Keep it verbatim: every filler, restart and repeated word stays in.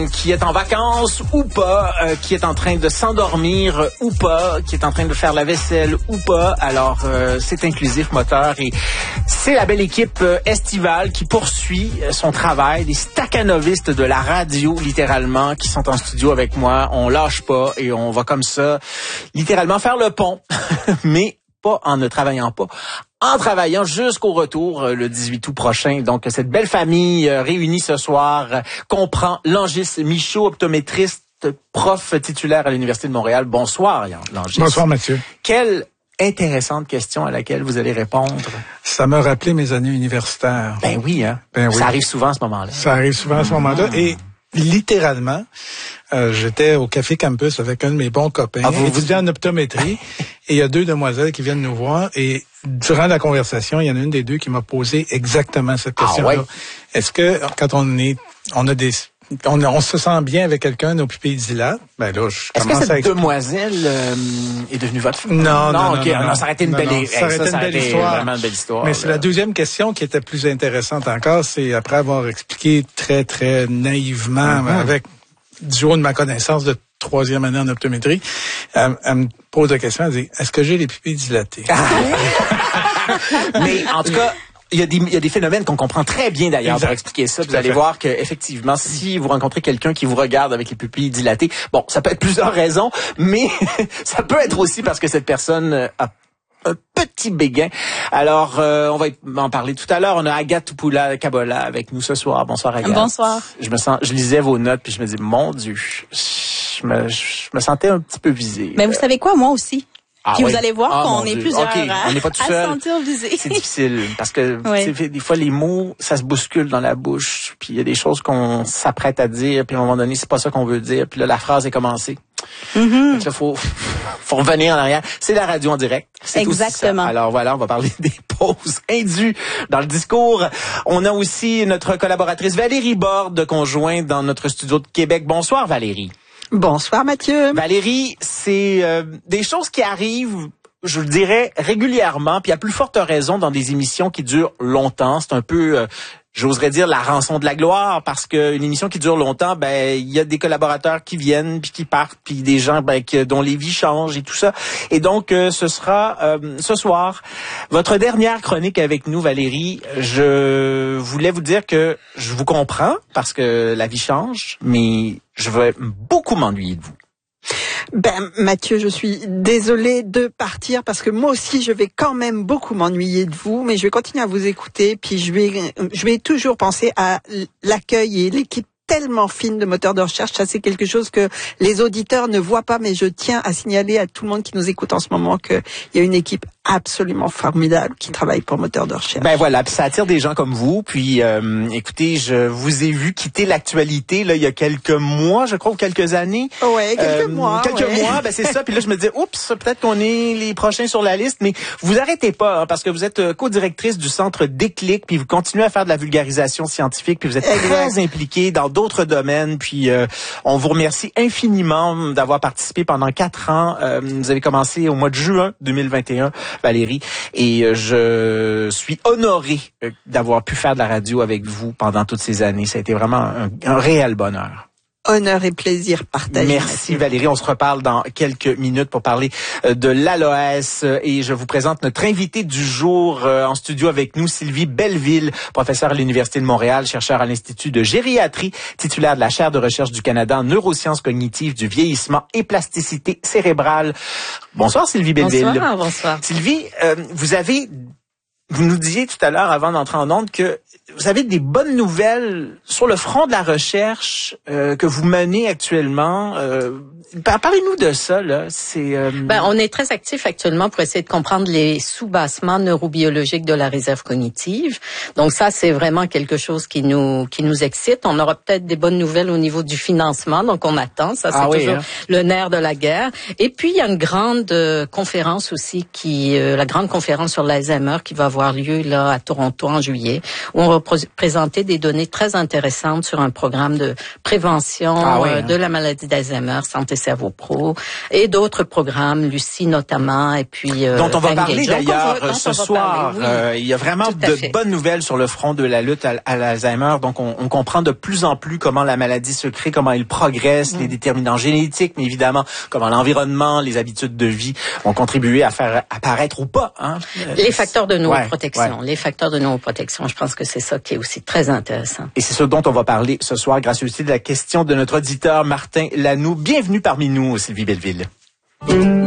euh, qui est en vacances ou pas, euh, qui est en train de s'endormir euh, ou pas, qui est en train de faire la vaisselle ou pas. Alors, euh, c'est Inclusif Moteur et c'est la belle équipe euh, estivale qui poursuit euh, son travail, des staccanovistes de la radio, littéralement, qui sont en studio avec moi. On lâche pas et on va comme ça, littéralement, faire le pont, mais pas en ne travaillant pas. En travaillant jusqu'au retour euh, le dix-huit août prochain. Donc, cette belle famille euh, réunie ce soir euh, comprend Langis Michaud, optométriste, prof titulaire à l'Université de Montréal. Bonsoir, Langis. Bonsoir, Mathieu. Quelle intéressante question à laquelle vous allez répondre. Ça m'a rappelé mes années universitaires. Ben oui, hein. Ben oui. Ça arrive souvent à ce moment-là. Ça arrive souvent à ce moment-là. Et littéralement, euh, j'étais au Café Campus avec un de mes bons copains, ah, vous, étudiant vous... en optométrie, et il y a deux demoiselles qui viennent nous voir, et durant la conversation, il y en a une des deux qui m'a posé exactement cette question-là. Ah, ouais. Est-ce que quand on est, on a des... On, on se sent bien avec quelqu'un, nos pupilles dilatent. Ben là, je Est-ce commence que cette à demoiselle euh, est devenue votre femme? Non, non, non, non, okay. non, non. non, ça aurait été une non, belle, non, ça aurait été une belle histoire. Vraiment une belle histoire. Mais là. c'est la deuxième question qui était plus intéressante encore. C'est après avoir expliqué très, très naïvement, mm-hmm. avec du haut de ma connaissance de troisième année en optométrie, elle, elle me pose la question, elle dit, est-ce que j'ai les pupilles dilatées? Mais en tout cas, Il y, a des, il y a des phénomènes qu'on comprend très bien d'ailleurs exact. Pour expliquer ça. Vous allez voir que effectivement, si vous rencontrez quelqu'un qui vous regarde avec les pupilles dilatées, bon, ça peut être plusieurs raisons, mais ça peut être aussi parce que cette personne a un petit béguin. Alors, euh, on va en parler tout à l'heure. On a Agathe Tupoula-Kabola avec nous ce soir. Bonsoir, Agathe. Bonsoir. Je me sens, je lisais vos notes puis je me dis, mon Dieu, je me, je me sentais un petit peu visée. Mais vous savez quoi, moi aussi. Ah, Puis oui. vous allez voir ah, qu'on est plusieurs okay. à, on n'est pas tout à seul. se sentir visé. C'est difficile parce que oui. Des fois les mots, ça se bouscule dans la bouche. Puis il y a des choses qu'on s'apprête à dire. Puis à un moment donné, c'est pas ça qu'on veut dire. Puis là, la phrase est commencée. Mm-hmm. Donc là, faut, faut revenir en arrière. C'est la radio en direct. C'est exactement. Aussi ça. Alors voilà, on va parler des pauses indues dans le discours. On a aussi notre collaboratrice Valérie Borde, conjointe dans notre studio de Québec. Bonsoir Valérie. Bonsoir Mathieu. Valérie, c'est euh, des choses qui arrivent, je le dirais, régulièrement, puis à plus forte raison dans des émissions qui durent longtemps. C'est un peu, euh, j'oserais dire, la rançon de la gloire, parce qu'une émission qui dure longtemps, ben il y a des collaborateurs qui viennent, puis qui partent, puis des gens ben, que, dont les vies changent et tout ça. Et donc, euh, ce sera euh, ce soir votre dernière chronique avec nous, Valérie. Je voulais vous dire que je vous comprends, parce que la vie change, mais je vais beaucoup m'ennuyer de vous. Ben, Mathieu, je suis désolée de partir parce que moi aussi, je vais quand même beaucoup m'ennuyer de vous, mais je vais continuer à vous écouter, puis je vais, je vais toujours penser à l'accueil et l'équipe tellement fine de Moteur de Recherche. Ça, c'est quelque chose que les auditeurs ne voient pas, mais je tiens à signaler à tout le monde qui nous écoute en ce moment qu'il y a une équipe absolument formidable qui travaille pour Moteur de Recherche. Ben voilà, puis ça attire des gens comme vous. Puis, euh, écoutez, je vous ai vu quitter l'actualité là il y a quelques mois, je crois, ou quelques années. Ouais, quelques euh, mois. Quelques ouais. mois, ben c'est ça. Puis là, je me disais, oups, peut-être qu'on est les prochains sur la liste. Mais vous arrêtez pas, hein, parce que vous êtes co-directrice du Centre Déclic, puis vous continuez à faire de la vulgarisation scientifique, puis vous êtes exact. Très impliquée dans d'autres domaines. Puis euh, on vous remercie infiniment d'avoir participé pendant quatre ans. Euh, vous avez commencé au mois de juin deux mille vingt et un. Valérie, et je suis honoré d'avoir pu faire de la radio avec vous pendant toutes ces années. Ça a été vraiment un, un réel bonheur. Honneur et plaisir partagé. Merci Valérie. On se reparle dans quelques minutes pour parler de l'A L O S et je vous présente notre invitée du jour en studio avec nous, Sylvie Belleville, professeure à l'Université de Montréal, chercheur à l'Institut de gériatrie, titulaire de la chaire de recherche du Canada en neurosciences cognitives du vieillissement et plasticité cérébrale. Bonsoir Sylvie Belleville. Bonsoir, bonsoir. Sylvie, euh, vous avez Vous nous disiez tout à l'heure, avant d'entrer en ondes, que vous avez des bonnes nouvelles sur le front de la recherche euh, que vous menez actuellement. Euh, parlez-nous de ça, là. C'est, euh... ben, on est très actifs actuellement pour essayer de comprendre les sous-bassements neurobiologiques de la réserve cognitive. Donc ça, c'est vraiment quelque chose qui nous qui nous excite. On aura peut-être des bonnes nouvelles au niveau du financement, donc on attend. Ça, c'est ah toujours oui, hein? le nerf de la guerre. Et puis, il y a une grande euh, conférence aussi, qui euh, la grande conférence sur l'Alzheimer qui va avoir lieu là à Toronto en juillet, où on va pr- présenter des données très intéressantes sur un programme de prévention ah oui, euh, hein. de la maladie d'Alzheimer, Santé Cerveau Pro, et d'autres programmes, Lucie notamment, et puis euh, dont on va Engage. parler Donc, d'ailleurs on va, ce on va soir. parler, oui. euh, il y a vraiment Tout à de fait. bonnes nouvelles sur le front de la lutte à, à l'Alzheimer. Donc on, on comprend de plus en plus comment la maladie se crée, comment elle progresse, mm. les déterminants génétiques, mais évidemment comment l'environnement, les habitudes de vie vont contribuer à faire apparaître ou pas. Hein, les facteurs de neuroprotection. Ouais, ouais. Les facteurs de neuroprotection. Je pense que c'est ça qui est aussi très intéressant. Et c'est ce dont on va parler ce soir grâce aussi de la question de notre auditeur Martin Lanoux. Bienvenue parmi nous, Sylvie Belleville.